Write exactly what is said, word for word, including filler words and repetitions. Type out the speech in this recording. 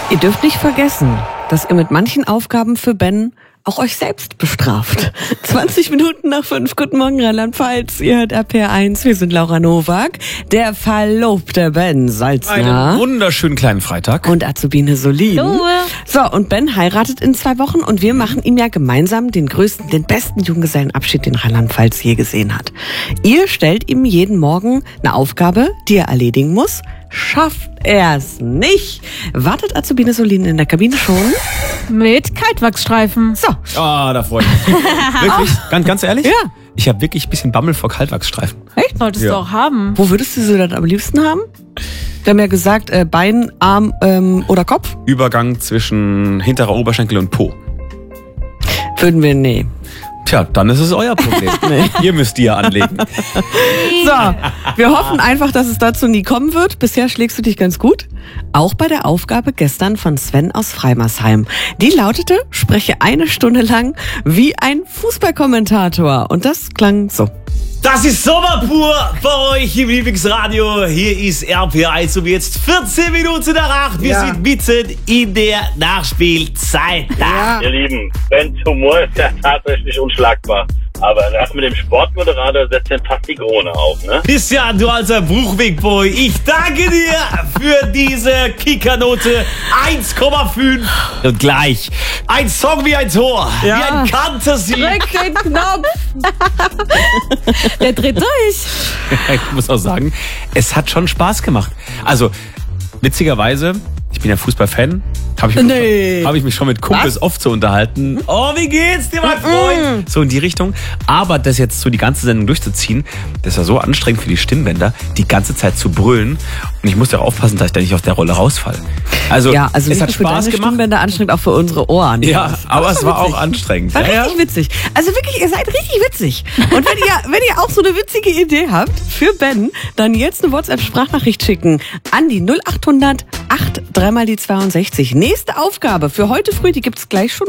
Ihr dürft nicht vergessen, dass ihr mit manchen Aufgaben für Ben auch euch selbst bestraft. zwanzig Minuten nach fünf. Guten Morgen, Rheinland-Pfalz. Ihr hört R P R eins. Wir sind Laura Nowak, der verlobte Ben Salzner. Einen wunderschönen kleinen Freitag. Und Azubine Solin. Hallo. So, und Ben heiratet in zwei Wochen und wir machen ihm ja gemeinsam den größten, den besten Junggesellenabschied, den Rheinland-Pfalz je gesehen hat. Ihr stellt ihm jeden Morgen eine Aufgabe, die er erledigen muss. Schafft er's nicht, wartet Azubine Solin in der Kabine schon Mit Kaltwachsstreifen. So. Ah, da freue ich mich. Wirklich? Ganz, ganz ehrlich? Ja. Ich habe wirklich ein bisschen Bammel vor Kaltwachsstreifen. Echt? Solltest Ja. du auch haben. Wo würdest du sie dann am liebsten haben? Wir haben ja gesagt, äh, Bein, Arm ähm, oder Kopf. Übergang zwischen hinterer Oberschenkel und Po. Würden wir, nee. Tja, dann ist es euer Problem. Ihr müsst die ja anlegen. So, wir hoffen einfach, dass es dazu nie kommen wird. Bisher schlägst du dich ganz gut. Auch bei der Aufgabe gestern von Sven aus Freimersheim. Die lautete, spreche eine Stunde lang wie ein Fußballkommentator. Und das klang so. Das ist Sommer pur bei euch im Lieblingsradio. Hier ist R P R eins um jetzt vierzehn Minuten nach acht. Wir Ja. sind mitten in der Nachspielzeit. Ja. Ihr Lieben, Bens Humor ist ja tatsächlich unschlagbar. Aber das mit dem Sportmoderator setzt dann fast die Krone auf, ne? Christian, du alter Bruchwegboy, ich danke dir für diese Kickernote eins Komma fünf. Und gleich ein Song wie ein Tor, Ja. wie ein Kantersieg. Drück den Knopf. Der dreht durch. Ich muss auch sagen, es hat schon Spaß gemacht. Also, witzigerweise, ich bin ja Fußballfan, habe ich, mich Nee. schon- hab ich mich schon mit Kumpels oft so unterhalten. Oh, wie geht's dir, mein Freund? So in die Richtung. Aber das jetzt so die ganze Sendung durchzuziehen, das war so anstrengend für die Stimmbänder, die ganze Zeit zu brüllen. Und ich musste auch aufpassen, dass ich da nicht aus der Rolle rausfalle. Also, Ja, also es nicht hat nur für Spaß deine gemacht. Stimmbänder anstrengend, auch für unsere Ohren. Ja, aber es war witzig. auch anstrengend. War Ja, richtig ja. witzig. Also wirklich, ihr seid richtig witzig. Und wenn ihr, wenn ihr auch so eine witzige Idee habt für Ben, dann jetzt eine WhatsApp-Sprachnachricht schicken an die null acht hundert acht drei mal die zweiundsechzig. Nächste Aufgabe für heute früh, die gibt's gleich schon.